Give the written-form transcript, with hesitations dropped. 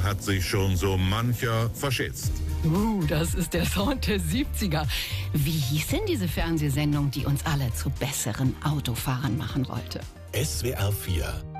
hat sich schon so mancher verschätzt. Das ist der Sound der 70er. Wie hieß denn diese Fernsehsendung, die uns alle zu besseren Autofahrern machen wollte? SWR 4